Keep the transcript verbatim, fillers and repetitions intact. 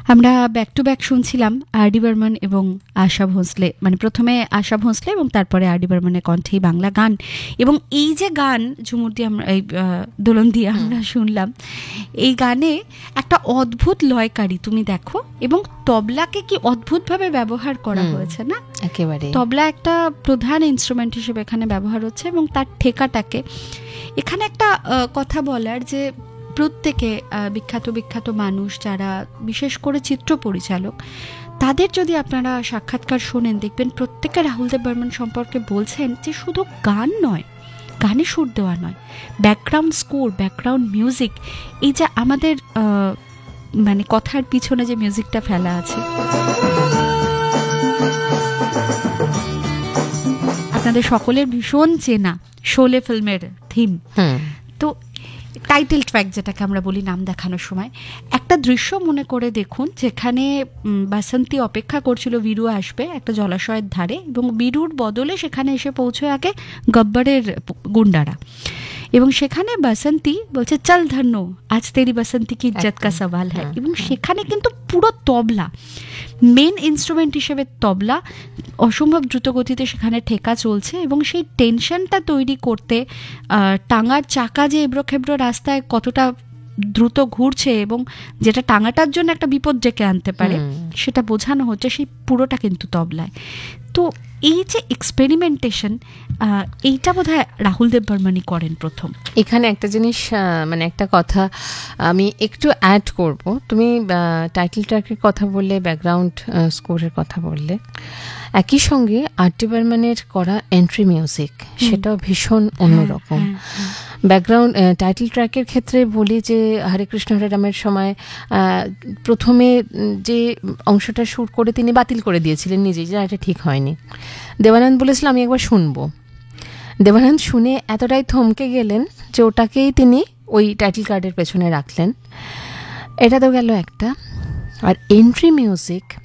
আমরা back to back শুনছিলাম আর D Barman এবং আশা ভোঁসলে, মানে প্রথমে আশা ভোঁসলে এবং তারপরে আর ডি বর্মনের কণ্ঠেই বাংলা গান। এবং এই যে গান ঝুমুর দিয়ে আমরা এই দোলন দিয়ে আমরা শুনলাম, এই গানে একটা অদ্ভুত লয়কারী তুমি দেখো, এবং তবলাকে কি অদ্ভুতভাবে ব্যবহার করা হয়েছে না? একেবারে তবলা একটা প্রধান ইনস্ট্রুমেন্ট হিসেবে এখানে ব্যবহার হচ্ছে, এবং তার ঠেকাটাকে এখানে একটা কথা বলার যে প্রত্যেকে বিখ্যাত বিখ্যাত মানুষ যারা বিশেষ করে চিত্র পরিচালক, তাদের যদি আপনারা সাক্ষাৎকার শোনেন দেখবেন প্রত্যেকে রাহুল দেব বর্মন সম্পর্কে বলছেন যে শুধু গান নয়, গানে সুর দেওয়া নয়, ব্যাকগ্রাউন্ড স্কোর, ব্যাকগ্রাউন্ড মিউজিক, এই যে আমাদের মানে কথার পিছনে যে মিউজিকটা ফেলা আছে, আপনাদের সকলের ভীষণ চেনা শোলে ফিল্মের থিম। তো টাইটেল ট্র্যাক যেটাকে আমরা বলি নাম দেখানোর সময়, একটা দৃশ্য মনে করে দেখুন যেখানে বাসন্তী অপেক্ষা করছিল বীরু আসবে একটা জলাশয়ের ধারে, এবং বীরুর বদলে সেখানে এসে পৌঁছে আগে গব্বরের গুন্ডারা, এবং সেখানে বাসন্তী বলছে চল ধন্যু আজ তেরি বাসন্তী কি ইজ্জত কা সওয়াল হ্যায়, এবং সেখানে কিন্তু পুরো তবলা মেন ইনস্ট্রুমেন্ট হিসেবে তবলা অসম্ভব দ্রুত গতিতে সেখানে ঠেকা চলছে, এবং সেই টেনশনটা তৈরি করতে টাঙার চাকা যে এবড়ো খেবড়ো রাস্তায় কতটা দ্রুত ঘুরছে এবং যেটা টাঙাটার জন্য একটা বিপদ ডেকে আনতে পারে সেটা বোঝানো হচ্ছে সেই পুরোটা কিন্তু তবলায়। তো এই যে এক্সপেরিমেন্টেশন, এইটা বোধহয় রাহুল দেব বর্মনই করেন প্রথম। এখানে একটা জিনিস, মানে একটা কথা আমি একটু অ্যাড করব। তুমি টাইটেল ট্র্যাকের কথা বললে, ব্যাকগ্রাউন্ড স্কোরের কথা বললে, একই সঙ্গে আর ডি বর্মনের করা এন্ট্রি মিউজিক সেটাও ভীষণ অন্যরকম। ব্যাকগ্রাউন্ড টাইটেল ট্র্যাকের ক্ষেত্রে বলি যে হরে কৃষ্ণ হরে রামের সময় প্রথমে যে অংশটা শ্যুট করে তিনি বাতিল করে দিয়েছিলেন নিজেই, যে এটা ঠিক হয়নি। দেবানন্দ বলেছিল আমি একবার শুনবো। দেবানন্দ শুনে এতটাই থমকে গেলেন যে ওটাকেই তিনি ওই টাইটেল কার্ডের পেছনে রাখলেন। এটা তো গেল একটা। আর এন্ট্রি মিউজিক